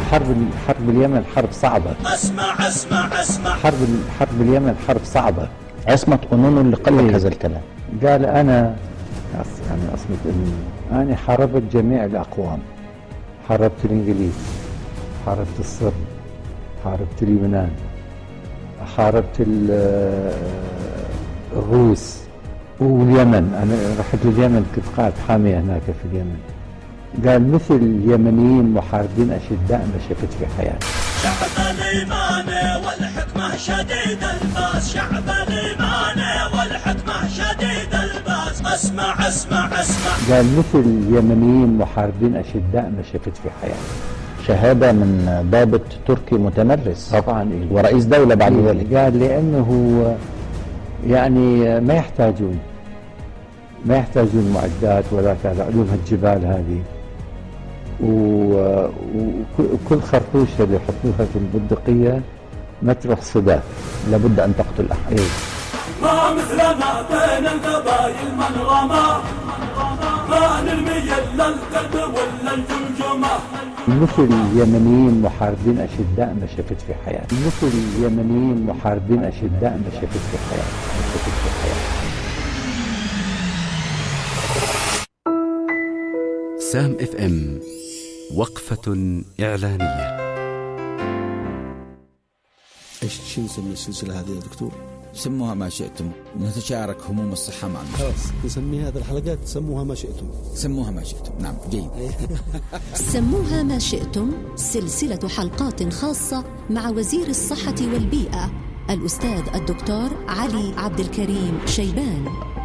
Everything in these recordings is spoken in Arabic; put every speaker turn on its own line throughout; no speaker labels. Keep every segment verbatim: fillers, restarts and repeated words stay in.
حرب حرب اليمن حرب صعبة.
اسمع اسمع اسمع
حرب حرب اليمن حرب صعبة.
عصمت قنون اللي قال لك هذا الكلام.
قال أنا يعني عصمت أمي أنا حاربت جميع الأقوام، حاربت الإنجليز، حاربت الصرب، حاربت اليونان، حاربت الروس واليمن. أنا رحت اليمن، كنت قاعد حامي هناك في اليمن. قال مثل اليمنيين محاربين أشداء ما شفت في حياتي.
شعب الإيمان والحكمة شديد الباس، شعب الإيمان والحكمة شديد الباس. اسمع اسمع اسمع
قال مثل اليمنيين محاربين أشداء ما شفت في حياتي.
شهادة من ضابط تركي متمرس
طبعا إيه؟
ورئيس دولة بعد
إيه؟
ذلك.
قال لأنه يعني ما يحتاجون ما يحتاجون معدات ولا كذا، علوم هالجبال هذه، وكل خرطوشة اللي يحطوها في البندقية ما تروح صدى،
لابد أن تقتل أحد.
إيه؟
ما مثلنا بين القبائل من رمى، ما نرمي إلا القلب ولا الجمجمة.
مثل اليمنيين محاربين أشداء ما شفت في حياتي. مثل اليمنيين محاربين أشداء ما شفت في حياتي. ما شفت في حياتي.
سام اف ام، وقفة إعلانية.
ايش شو نسمي السلسلة هذه يا دكتور؟
سموها ما شئتم، نتشارك هموم الصحة مع المستمعين.
خلاص نسمي هذه الحلقات سموها ما شئتم.
سموها ما شئتم، نعم جيد.
سموها ما شئتم، سلسلة حلقات خاصة مع وزير الصحة والبيئة الأستاذ الدكتور علي عبد الكريم شيبان.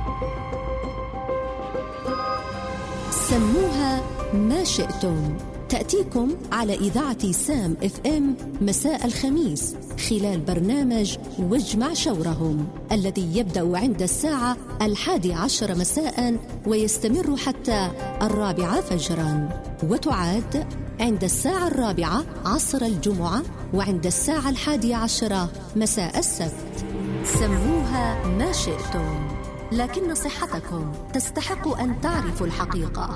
سموها ما شئتم تأتيكم على إذاعة سام اف ام مساء الخميس خلال برنامج واجمع شورهم الذي يبدأ عند الساعة الحادي عشر مساء ويستمر حتى الرابعة فجرا، وتعاد عند الساعة الرابعة عصر الجمعة وعند الساعة الحادية عشرة مساء السبت. سموها ما شئتم، لكن صحتكم تستحق أن تعرفوا الحقيقة.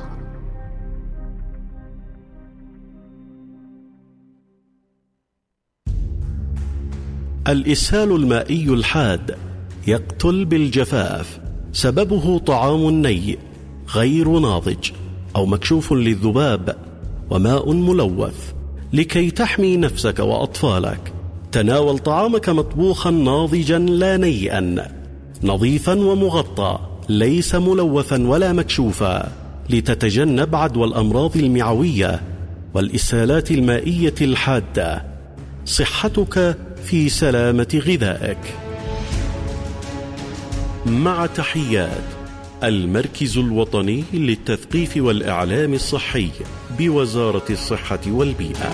الإسهال المائي الحاد يقتل بالجفاف، سببه طعام ني غير ناضج أو مكشوف للذباب وماء ملوث. لكي تحمي نفسك وأطفالك تناول طعامك مطبوخا ناضجا لا نيئا، نظيفا ومغطى، ليس ملوثا ولا مكشوفا، لتتجنب عدوى الأمراض المعوية والإسهالات المائية الحادة. صحتك في سلامة غذائك. مع تحيات المركز الوطني للتثقيف والإعلام الصحي بوزارة الصحة والبيئة.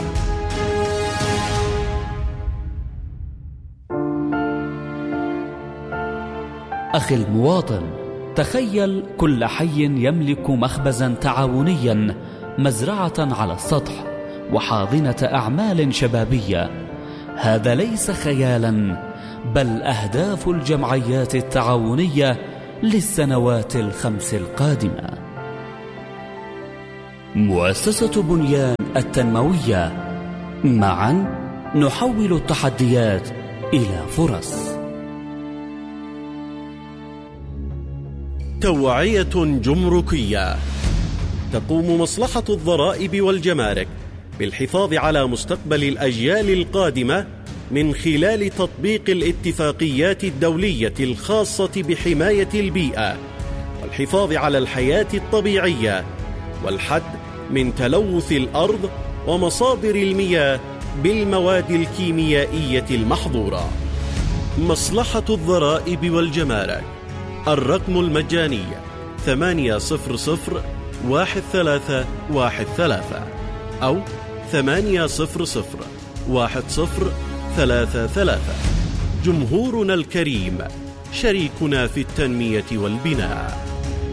أخي المواطن، تخيل كل حي يملك مخبزا تعاونيا، مزرعة على السطح، وحاضنة أعمال شبابية. هذا ليس خيالا، بل أهداف الجمعيات التعاونية للسنوات الخمس القادمة. مؤسسة بنيان التنموية، معا نحول التحديات إلى فرص.
توعية جمركية. تقوم مصلحة الضرائب والجمارك بالحفاظ على مستقبل الأجيال القادمة من خلال تطبيق الاتفاقيات الدولية الخاصة بحماية البيئة والحفاظ على الحياة الطبيعية والحد من تلوث الأرض ومصادر المياه بالمواد الكيميائية المحظورة. مصلحة الضرائب والجمارك، الرقم المجاني ثمانية صفر صفر واحد ثلاثة واحد ثلاثة أو ثمانية صفر صفر واحد صفر ثلاثة ثلاثة. جمهورنا الكريم شريكنا في التنمية والبناء.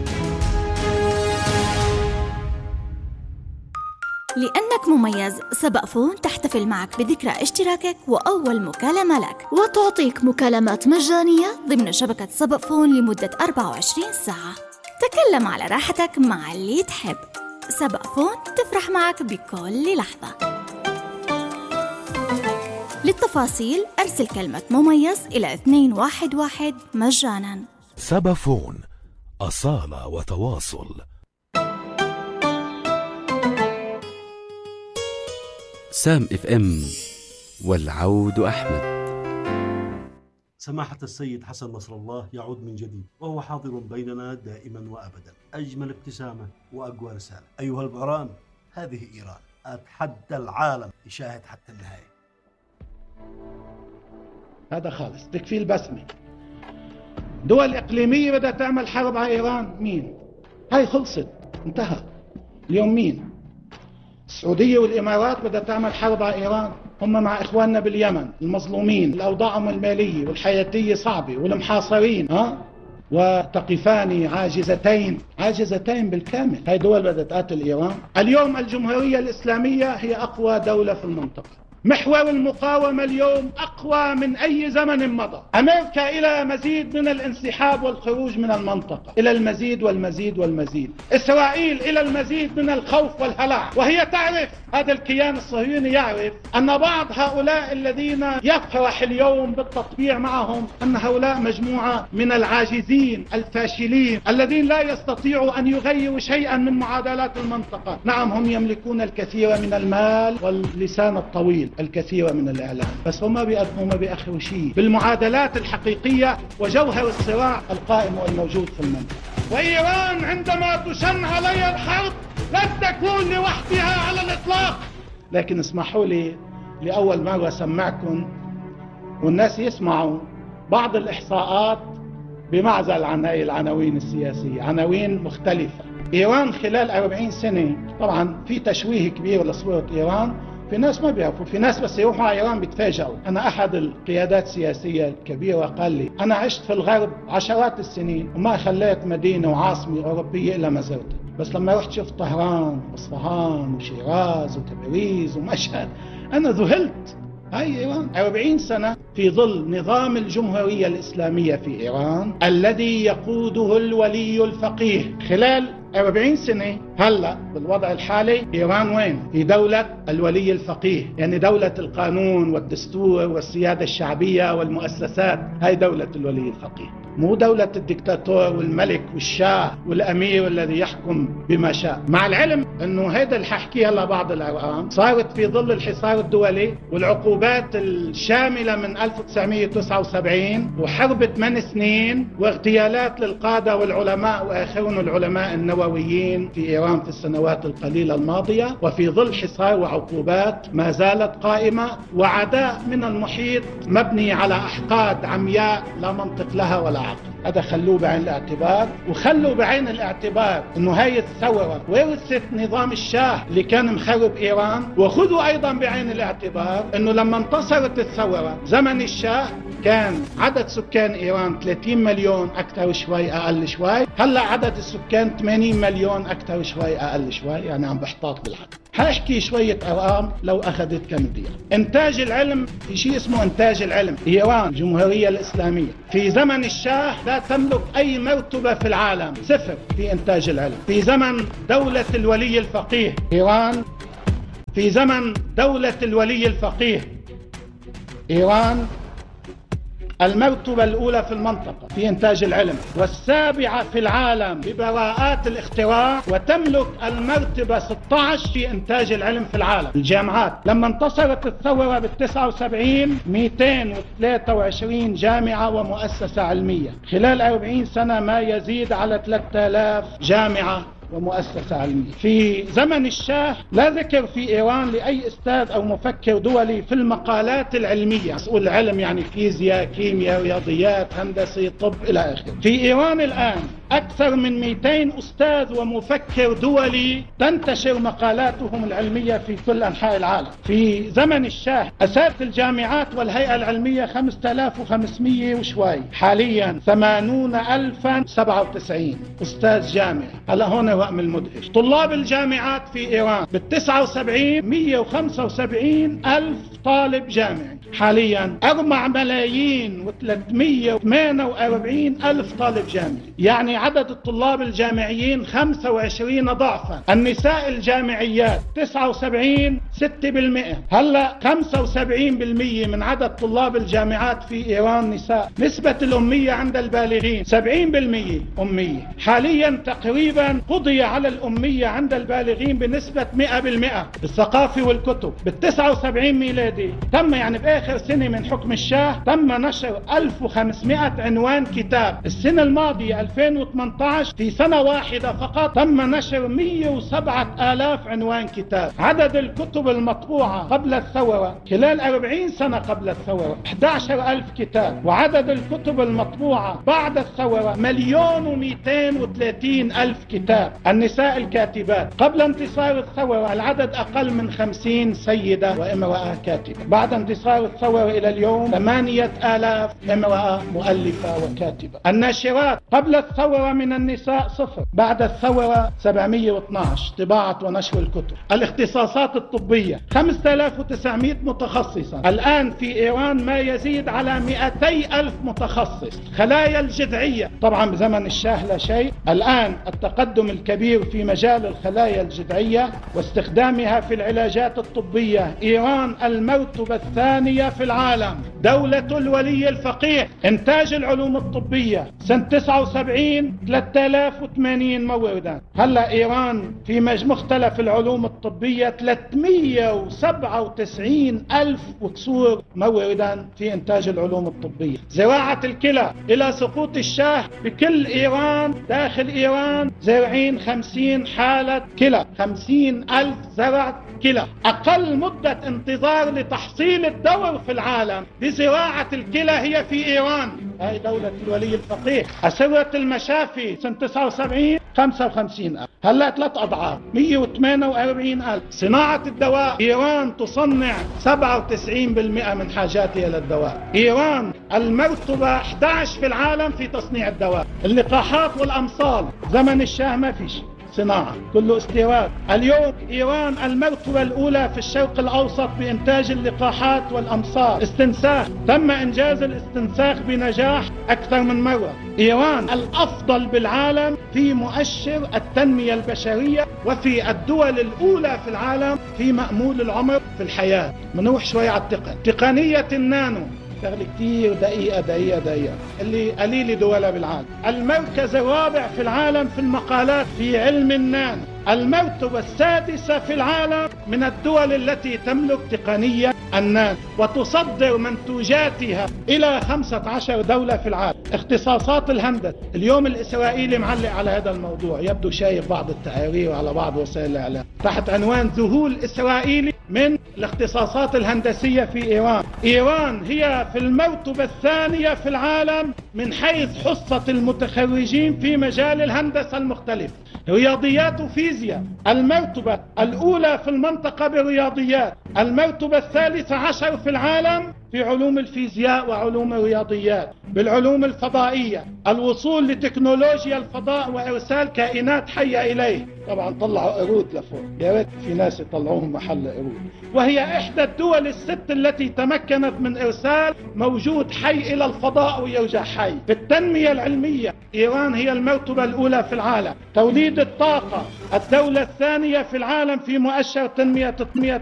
لأنك مميز، سبق فون تحتفل معك بذكرى اشتراكك وأول مكالمة لك، وتعطيك مكالمات مجانية ضمن شبكة سبق فون لمدة أربعة وعشرين ساعة. تكلم على راحتك مع اللي تحب. سبق فون تفرح معك بكل لحظة. للتفاصيل أرسل كلمة مميز إلى اثنين واحد واحد مجانا.
سبافون، أصالة وتواصل.
سام اف ام، والعود أحمد.
سماحة السيد حسن نصر الله يعود من جديد، وهو حاضر بيننا دائما وأبدا. أجمل ابتسامة وأقوى رسالة. أيها البعران، هذه إيران، أتحدى العالم يشاهد حتى النهاية.
هذا خالص تكفي البسمة. دول إقليمية بدها تعمل حرب على إيران، مين؟ هاي خلصت، انتهى. اليوم مين؟ السعودية والإمارات بدها تعمل حرب على إيران، هم مع إخواننا باليمن المظلومين، الأوضاعهم المالية والحياتية صعبة والمحاصرين، ها؟ وتقفان عاجزتين، عاجزتين بالكامل. هاي دول بدها تقاتل إيران. اليوم الجمهورية الإسلامية هي أقوى دولة في المنطقة. محور المقاومة اليوم أقوى من أي زمن مضى. أمريكا إلى مزيد من الانسحاب والخروج من المنطقة، إلى المزيد والمزيد والمزيد. إسرائيل إلى المزيد من الخوف والهلع، وهي تعرف، هذا الكيان الصهيوني يعرف أن بعض هؤلاء الذين يفرح اليوم بالتطبيع معهم أن هؤلاء مجموعة من العاجزين الفاشلين الذين لا يستطيعوا أن يغيروا شيئا من معادلات المنطقة. نعم، هم يملكون الكثير من المال واللسان الطويل، الكثير من الإعلام، بس هم ما بيقدموا ما بيأخروا شيء بالمعادلات الحقيقية وجوهر الصراع القائم والموجود في المنطقة. وإيران عندما تشن عليها الحرب لن تكون لوحدها على الإطلاق. لكن اسمحوا لي لأول مرة سمعكم والناس يسمعوا بعض الإحصاءات بمعزل عن هاي العناوين السياسية، عناوين مختلفة. إيران خلال أربعين سنة، طبعا في تشويه كبير لصورة إيران، في ناس ما بيعرفوا، في ناس بس يروحوا على إيران بيتفاجئوا. أنا أحد القيادات السياسية الكبيرة قال لي أنا عشت في الغرب عشرات السنين وما خليت مدينة وعاصمة أوروبية إلا ما زرتها، بس لما رحت شفت طهران وإصفهان وشيراز وتبريز ومشهد أنا ذهلت. هاي إيران أربعين سنة في ظل نظام الجمهورية الإسلامية في إيران الذي يقوده الولي الفقيه. خلال أربعين سنة هلأ بالوضع الحالي إيران وين؟ في دولة الولي الفقيه، يعني دولة القانون والدستور والسيادة الشعبية والمؤسسات. هاي دولة الولي الفقيه، مو دولة الدكتاتور والملك والشاه والأمير الذي يحكم بما شاء. مع العلم أنه هذا اللي ححكيها هلا بعض الأرقام صارت في ظل الحصار الدولي والعقوبات الشاملة من ألف وتسعمئة وتسعة وسبعين وحرب ثمان سنين واغتيالات للقادة والعلماء وآخرهم العلماء النوويين في إيران في السنوات القليلة الماضية، وفي ظل حصار وعقوبات ما زالت قائمة وعداء من المحيط مبني على أحقاد عمياء لا منطق لها ولا عقل. هذا خلوه بعين الاعتبار، وخلوا بعين الاعتبار انه هاي الثورة ورثت نظام الشاه اللي كان مخرب ايران، وخذوا ايضا بعين الاعتبار انه لما انتصرت الثورة زمن الشاه كان عدد سكان ايران ثلاثين مليون اكثر شوي اقل شوي، هلا عدد السكان ثمانين مليون اكثر شوي اقل شوي، يعني عم بحتاط بالعدد. حاحكي شوية ارقام لو اخذت كم دقيقة. انتاج العلم، في شيء اسمه انتاج العلم. ايران الجمهورية الاسلامية في زمن الشاه لا تملك اي مرتبة في العالم، صفر في انتاج العلم. في زمن دولة الولي الفقيه ايران، في زمن دولة الولي الفقيه ايران المرتبة الأولى في المنطقة في إنتاج العلم، والسابعة في العالم ببراءات الاختراع، وتملك المرتبة ستة عشر في إنتاج العلم في العالم. الجامعات لما انتصرت الثورة بالتسعة وسبعين مئتين وثلاثة وعشرين جامعة ومؤسسة علمية، خلال أربعين سنة ما يزيد على ثلاثة آلاف جامعة ومؤسسة علمية. في زمن الشاه لا ذكر في إيران لأي أستاذ أو مفكر دولي في المقالات العلمية، مسؤول العلم يعني فيزياء، كيمياء، رياضيات، هندسة، طب إلى آخره. في إيران الآن أكثر من مئتين أستاذ ومفكر دولي تنتشر مقالاتهم العلمية في كل أنحاء العالم. في زمن الشاه أساتذة الجامعات والهيئة العلمية خمسة آلاف وخمسمئة وشوي، حاليا ثمانين ألفا وسبعة وتسعين أستاذ جامعي. هلا هون الرقم المدهش. طلاب الجامعات في إيران بالتسعة وسبعين مئة وخمسة وسبعين ألف طالب جامعي، حاليا أربعة ملايين وثلاثمئة وثمانية وأربعين ألف طالب جامعي، يعني عدد الطلاب الجامعيين خمسة وعشرين ضعفا. النساء الجامعيات تسعة وسبعين ستة بالمئة. هلا خمسة وسبعين بالمئة من عدد طلاب الجامعات في إيران نساء. نسبة الأمية عند البالغين سبعين بالمئة أمية. حاليا تقريبا قضي على الأمية عند البالغين بنسبة مئة بالمئة. الثقافة والكتب بالتسعة وسبعين ميلادي تم يعني بآخر سنة من حكم الشاه تم نشر ألف وخمسمئة عنوان كتاب. السنة الماضية ألفين وثمانية عشر في سنة واحدة فقط تم نشر مئة وسبعة آلاف عنوان كتاب. عدد الكتب المطبوعة قبل الثورة خلال أربعين سنة قبل الثورة أحد عشر ألف كتاب، وعدد الكتب المطبوعة بعد الثورة مليون ومئتين وثلاثين ألف كتاب. النساء الكاتبات قبل انتصار الثورة العدد أقل من خمسين سيدة وامرأة كاتبة. بعد انتصار الثورة إلى اليوم ثمانية آلاف امرأة مؤلفة وكاتبة. الناشرات قبل الثورة من النساء صفر، بعد الثورة سبعمئة واثني عشر طباعة ونشر الكتب. الاختصاصات الطبية خمسة آلاف وتسعمئة متخصصة، الآن في إيران ما يزيد على مئتي ألف متخصص. خلايا الجذعية طبعا بزمن الشاه لا شيء، الآن التقدم الكبير في مجال الخلايا الجذعية واستخدامها في العلاجات الطبية. إيران المرتبة الثانية في العالم، دولة الولي الفقيه. إنتاج العلوم الطبية سنة تسعة وسبعين ثلاثة آلاف وثمانين موردا. هلا إيران في مختلف العلوم الطبية ثلاثمئة وسبعة وتسعين ألف وكسور موردا في إنتاج العلوم الطبية. زراعة الكلى إلى سقوط الشاه بكل إيران داخل إيران زارعين خمسين حالة كلى، خمسين ألف زرع كلى. أقل مدة انتظار لتحصيل الدور في العالم لزراعة الكلى هي في إيران. هاي دولة الولي الفقيه. أسرة المشافي سنة تسعة وسبعين خمسة وخمسين ألف، هلا ثلاث أضعاف مئة وثمانية وأربعين ألف. صناعة الدواء إيران تصنع سبعة وتسعين بالمئة من حاجاتها للدواء. إيران المرتبة أحد عشر في العالم في تصنيع الدواء. اللقاحات والأمصال زمن الشاه ما فيش صناعة، كله استيراد. اليوم إيران المرتبة الأولى في الشرق الأوسط بإنتاج اللقاحات والأمصار. استنساخ تم إنجاز الاستنساخ بنجاح أكثر من مرة. إيران الأفضل بالعالم في مؤشر التنمية البشرية وفي الدول الأولى في العالم في مأمول العمر في الحياة. منروح شوي على التقن. تقنية النانو شغله كتير دقيقة دقيقة دقيقة اللي قليل دولة بالعالم. المركز الرابع في العالم في المقالات في علم النانو. المرتبة السادسة في العالم من الدول التي تملك تقنية النانو وتصدر منتوجاتها إلى خمسة عشر دولة في العالم. اختصاصات الهندسة اليوم الإسرائيلي معلق على هذا الموضوع، يبدو شايف بعض التقارير على بعض وسائل الإعلام تحت عنوان ذهول إسرائيلي من الاختصاصات الهندسية في إيران. إيران هي في المرتبة الثانية في العالم من حيث حصة المتخرجين في مجال الهندسة المختلف. رياضيات وفيزياء المرتبة الأولى في المنطقة بالرياضيات، المرتبة الثالثة عشر في العالم في علوم الفيزياء وعلوم الرياضيات. بالعلوم الفضائية الوصول لتكنولوجيا الفضاء وإرسال كائنات حية إليه. طبعا طلعوا قرود لفوق، يا ريت في ناس يطلعوهم محل قرود. وهي إحدى الدول الست التي تمكنت من إرسال موجود حي إلى الفضاء ويرجع حي. في التنمية العلمية إيران هي المرتبة الأولى في العالم. توليد الطاقة الدولة الثانية في العالم في مؤشر تنمية